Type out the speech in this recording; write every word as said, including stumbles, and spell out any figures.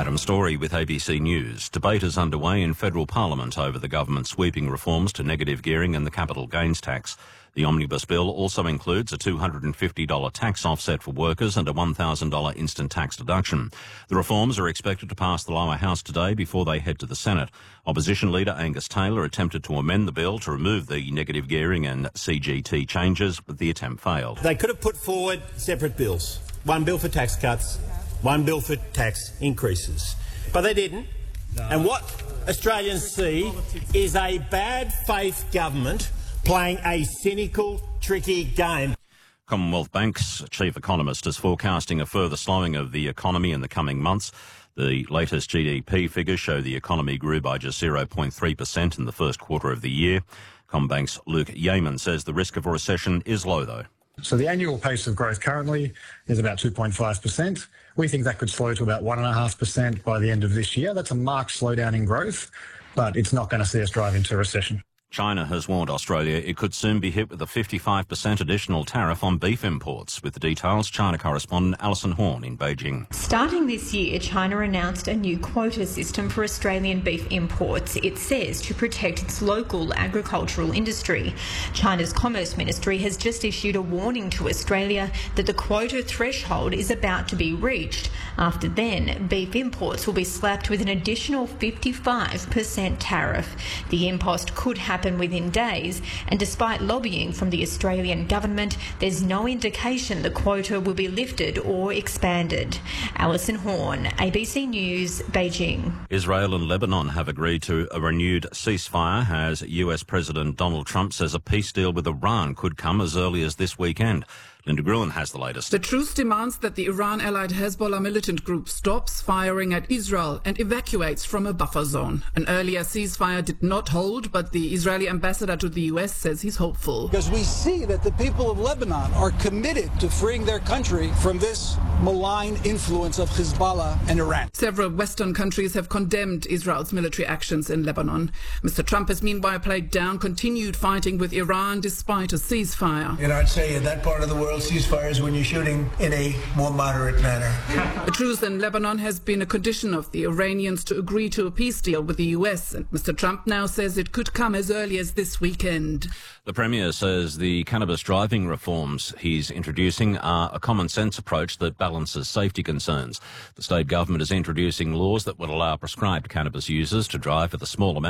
Adam Story with A B C News. Debate is underway in federal parliament over the government's sweeping reforms to negative gearing and the capital gains tax. The omnibus bill also includes a two hundred fifty dollars tax offset for workers and a one thousand dollars instant tax deduction. The reforms are expected to pass the lower house today before they head to the Senate. Opposition leader Angus Taylor attempted to amend the bill to remove the negative gearing and C G T changes, but the attempt failed. They could have put forward separate bills. One bill for tax cuts, one bill for tax increases. But they didn't. No. And what Australians see is a bad faith government playing a cynical, tricky game. Commonwealth Bank's chief economist is forecasting a further slowing of the economy in the coming months. The latest G D P figures show the economy grew by just zero point three percent in the first quarter of the year. Combank's Luke Yeaman says the risk of a recession is low, though. So the annual pace of growth currently is about two point five percent. We think that could slow to about one point five percent by the end of this year. That's a marked slowdown in growth, but it's not going to see us drive into recession. China has warned Australia it could soon be hit with a fifty-five percent additional tariff on beef imports. With the details, China correspondent Alison Horn in Beijing. Starting this year, China announced a new quota system for Australian beef imports. It says to protect its local agricultural industry. China's Commerce Ministry has just issued a warning to Australia that the quota threshold is about to be reached. After then, beef imports will be slapped with an additional fifty-five percent tariff. The impost could happen within days, and despite lobbying from the Australian government, there's no indication the quota will be lifted or expanded. Alison Horn, A B C News, Beijing. Israel and Lebanon have agreed to a renewed ceasefire as U S President Donald Trump says a peace deal with Iran could come as early as this weekend. Linda Gruen has the latest. The truce demands that the Iran-allied Hezbollah militant group stops firing at Israel and evacuates from a buffer zone. An earlier ceasefire did not hold, but the Israeli ambassador to the U S says he's hopeful. Because we see that the people of Lebanon are committed to freeing their country from this malign influence of Hezbollah and Iran. Several Western countries have condemned Israel's military actions in Lebanon. Mister Trump has meanwhile played down continued fighting with Iran despite a ceasefire. You know, I'd say in that part of the world, ceasefires when you're shooting in a more moderate manner. A truce in Lebanon has been a condition of the Iranians to agree to a peace deal with the U S, and Mister Trump now says it could come as early as this weekend. The Premier says the cannabis driving reforms he's introducing are a common-sense approach that balances safety concerns. The state government is introducing laws that would allow prescribed cannabis users to drive with a small amount